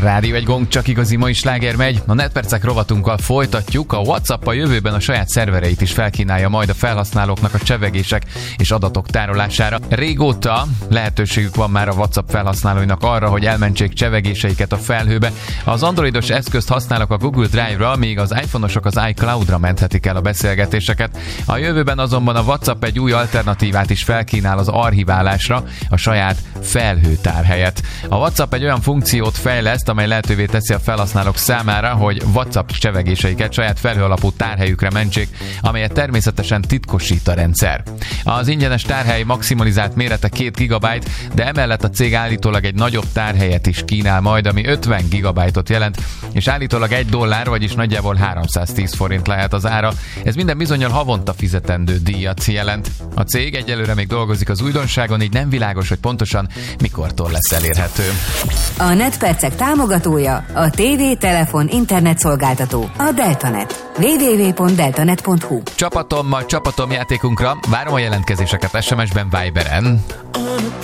Rádió egy gong, csak igazi mai sláger megy. A Netpercek rovatunkkal folytatjuk. A WhatsApp a jövőben a saját szervereit is felkínálja majd a felhasználóknak a csevegések és adatok tárolására. Régóta lehetőségük van már a WhatsApp felhasználóinak arra, hogy elmentsék csevegéseiket a felhőbe. Az androidos eszközt használnak a Google Drive-ra, míg az iPhone-osok az iCloud-ra menthetik el a beszélgetéseket. A jövőben azonban a WhatsApp egy új alternatívát is felkínál az archiválásra, a saját felhőtár helyett. A WhatsApp egy olyan funkciót fejleszt, amely lehetővé teszi a felhasználók számára, hogy WhatsApp csevegéseiket saját felhő alapú tárhelyükre mentsék, amelyet természetesen titkosít a rendszer. Az ingyenes tárhely maximalizált mérete 2 GB, de emellett a cég állítólag egy nagyobb tárhelyet is kínál majd, ami 50 GB-ot jelent, és állítólag $1, vagyis nagyjából 310 forint lehet az ára. Ez minden bizonnyal havonta fizetendő díjat jelent. A cég egyelőre még dolgozik az újdonságon, így nem világos, hogy pontosan mikortól lesz elérhető. A Netpercek támogatója a TV, telefon, internet szolgáltató, a Deltanet. www.deltanet.hu. Csapatom játékunkra várom a jelentkezéseket SMS-ben, Viberen.